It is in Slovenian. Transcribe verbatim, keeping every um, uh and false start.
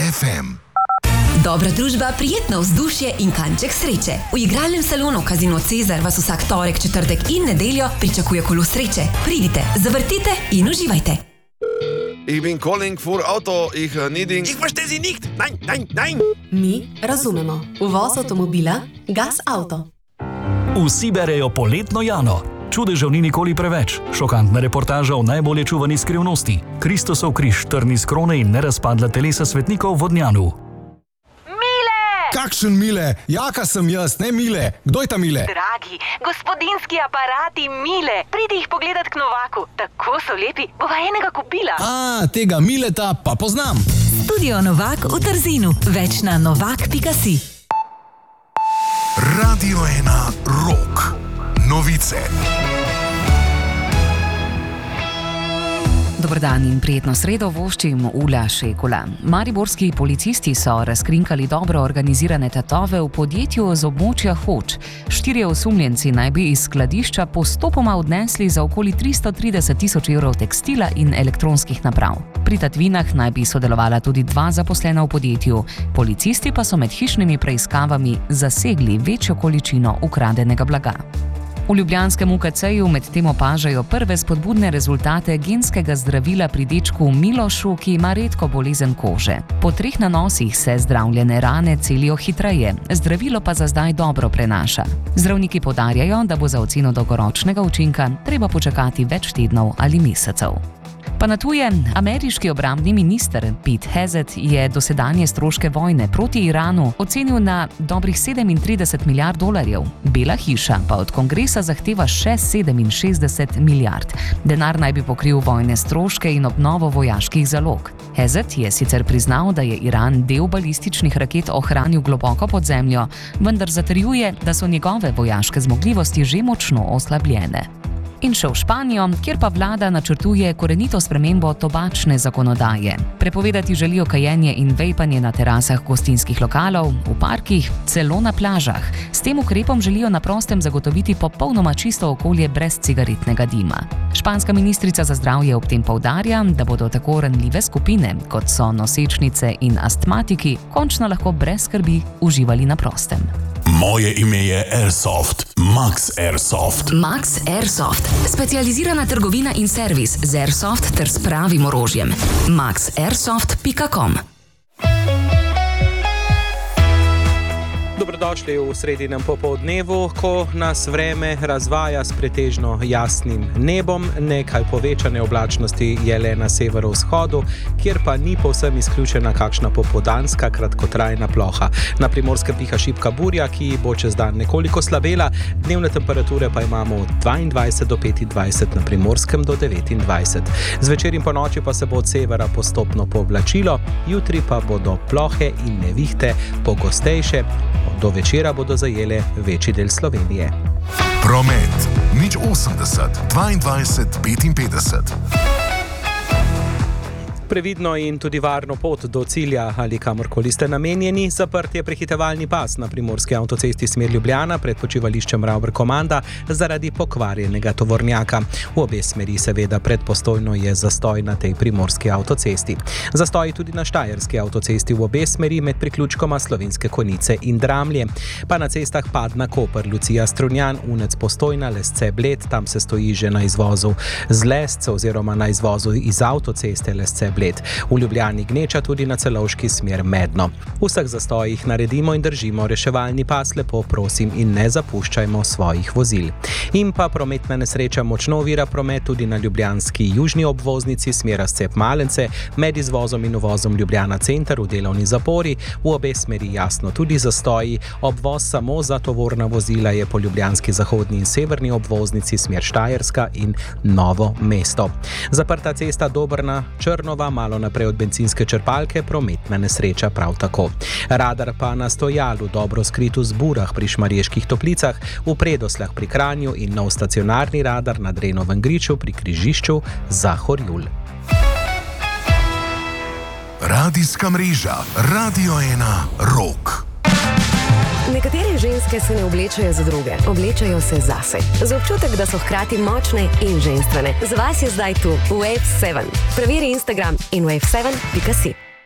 ef em. Dobra družba, prijetno vzdušje in kanček sreče. V igralnem salonu Casino Cezar vas vsak torek, četrtek in nedeljo pričakuje kolo sreče. Pridite, zavrtite in uživajte. Ich bin calling for Auto, ich needing... Ich verstehe Sie nicht! Nein, nein, nein! Mi razumemo. Uvoz avtomobila, Gas Auto. Vsi berejo poletno Jano. Čudežev ni nikoli preveč. Šokantna reportaža o najbolje čuvani skrivnosti. Kristosov križ, trni z krone in nerazpadla telesa svetnikov v Vodnjanu. Kakšen Mile? Jaka sem jaz, ne Mile. Kdo je ta Mile? Dragi, gospodinski aparati Mile. Pridi jih pogledat k Novaku. Tako so lepi, bova enega kupila. A, tega Mileta pa poznam. Studio Novak v Trzinu. Več na novak pika si. Radio ena Rock. Novice. Dobar dan in prijetno sredo voščim Ula Šekula. Mariborski policisti so razkrinkali dobro organizirane tatove v podjetju z območja Hoč. Štirje osumljenci naj bi iz skladišča postopoma odnesli za okoli tristo trideset tisoč evrov tekstila in elektronskih naprav. Pri tatvinah naj bi sodelovala tudi dva zaposlena v podjetju. Policisti pa so med hišnimi preiskavami zasegli večjo količino ukradenega blaga. V ljubljanskem U K C-ju medtem opažajo prve spodbudne rezultate genskega zdravila pri dečku Milošu, ki ima redko bolezen kože. Po treh nanosih se zdravljene rane celijo hitreje, zdravilo pa za zdaj dobro prenaša. Zdravniki poudarjajo, da bo za oceno dolgoročnega učinka treba počakati več tednov ali mesecev. Pa na tuje, ameriški obrambni minister Pete Hegseth je dosedanje stroške vojne proti Iranu ocenil na dobrih sedemintrideset milijard dolarjev. Bela hiša pa od kongresa zahteva še sedeminšestdeset milijard. Denar naj bi pokril vojne stroške in obnovo vojaških zalog. Hegseth je sicer priznal, da je Iran del balističnih raket ohranil globoko pod zemljo, vendar zatrjuje, da so njegove vojaške zmogljivosti že močno oslabljene. In še v Španijo, kjer pa vlada načrtuje korenito spremembo tobačne zakonodaje. Prepovedati želijo kajenje in vejpanje na terasah gostinskih lokalov, v parkih, celo na plažah. S tem ukrepom želijo na prostem zagotoviti popolnoma čisto okolje brez cigaretnega dima. Španska ministrica za zdravje ob tem poudarja, da bodo tako ranljive skupine, kot so nosečnice in astmatiki, končno lahko brez skrbi uživali na prostem. Moje ime je Airsoft, Max Airsoft. Max Airsoft. Specializirana trgovina in servis z Airsoft ter s pravim orožjem. max airsoft pika com. Dobrodošli v sredinem popoldnevu, ko nas vreme razvaja s pretežno jasnim nebom. Nekaj povečane oblačnosti je le na severovzhodu, kjer pa ni povsem izključena kakšna popoldanska kratkotrajna ploha. Na Primorskem piha šibka burja, ki bo čez dan nekoliko slabela, dnevne temperature pa imamo od dvaindvajset do petindvajset, na Primorskem do devetindvajset. Zvečer in po noči pa se bo od severa postopno povlačilo, jutri pa bodo plohe in nevihte pogostejše. Do večera bodo zajele večji del Slovenije. Promet nič osemdeset dvaindvajset petinpetdeset. Previdno in tudi varno pot do cilja ali kamorkoli ste namenjeni. Zaprt je prehitevalni pas na Primorski avtocesti smer Ljubljana pred počivališčem Ravber-Komanda zaradi pokvarjenega tovornjaka. V obe smeri seveda predpostojno je zastoj na tej primorski avtocesti. Zastoj tudi na štajerski avtocesti v obe smeri med priključkoma Slovenske Konjice in Dramlje. Pa na cestah Padna-Koper, Lucija-Strunjan, Unec-Postojna, Lesce-Bled, tam se stoji že na izvozu z Lesce oziroma na izvozu iz avtoceste Lesce-Bled. V Ljubljani gneča tudi na Celovški smer Medno. V vseh zastojih naredimo in držimo reševalni pas, lepo prosim, in ne zapuščajmo svojih vozil. In pa prometna nesreča močno ovira promet tudi na ljubljanski južni obvoznici smera Scep-Malence med izvozom in uvozom Ljubljana center v delovni zapori. V obe smeri jasno tudi zastoji. Obvoz samo za tovorna vozila je po ljubljanski zahodni in severni obvoznici smer Štajerska in Novo mesto. Zaprta cesta Dobrna-Črnova, malo naprej od bencinske črpalke, prometna nesreča prav tako. Radar pa na Stojalu, dobro skrit v Zburah pri Šmarjeških Toplicah, v Predosljah pri Kranju in nov stacionarni radar na Drenovem griču pri križišču Zahorjul. Radijska mreža Radio ena Rock. Nekatere ženske se ne oblečajo za druge, oblečajo se zase. Za občutek, da so hkrati močne in ženstvene. Za vas je zdaj tu Wave sedem. Preveri Instagram in wave sedem pika si.